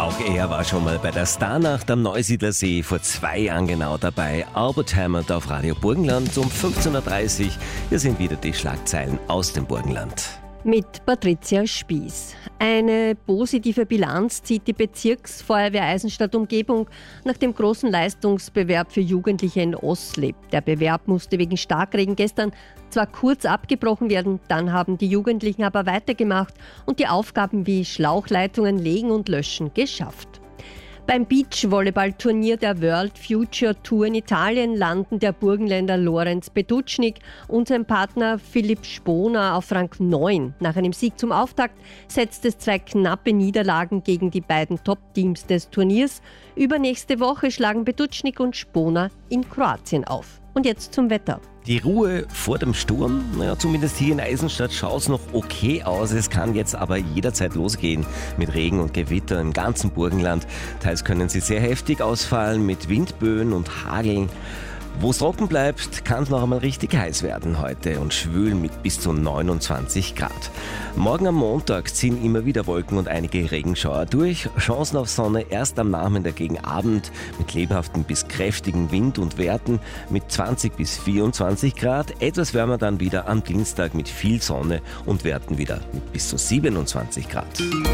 Auch er war schon mal bei der Starnacht am Neusiedlersee vor 2 Jahren genau dabei. Albert Hammond auf Radio Burgenland um 15.30 Uhr. Hier sind wieder die Schlagzeilen aus dem Burgenland. Mit Patricia Spieß. Eine positive Bilanz zieht die Bezirksfeuerwehr Eisenstadt-Umgebung nach dem großen Leistungsbewerb für Jugendliche in Osleb. Der Bewerb musste wegen Starkregen gestern zwar kurz abgebrochen werden, dann haben die Jugendlichen aber weitergemacht und die Aufgaben wie Schlauchleitungen legen und löschen geschafft. Beim Beachvolleyball-Turnier der World Future Tour in Italien landen der Burgenländer Lorenz Beduschnik und sein Partner Philipp Sponer auf Rang 9. Nach einem Sieg zum Auftakt setzt es 2 knappe Niederlagen gegen die beiden Top-Teams des Turniers. Übernächste Woche schlagen Beduschnik und Sponer in Kroatien auf. Und jetzt zum Wetter. Die Ruhe vor dem Sturm, zumindest hier in Eisenstadt schaut es noch okay aus. Es kann jetzt aber jederzeit losgehen mit Regen und Gewitter im ganzen Burgenland. Teils können sie sehr heftig ausfallen mit Windböen und Hageln. Wo es trocken bleibt, kann es noch einmal richtig heiß werden heute und schwül mit bis zu 29 Grad. Morgen am Montag ziehen immer wieder Wolken und einige Regenschauer durch. Chancen auf Sonne erst am Nachmittag gegen Abend mit lebhaften bis kräftigen Wind und Werten mit 20 bis 24 Grad. Etwas wärmer dann wieder am Dienstag mit viel Sonne und Werten wieder mit bis zu 27 Grad.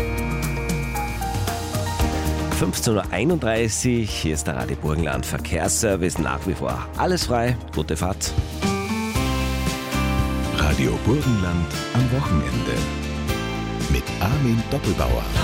15.31 Uhr, hier ist der Radio Burgenland Verkehrsservice, nach wie vor alles frei, gute Fahrt. Radio Burgenland am Wochenende mit Armin Doppelbauer.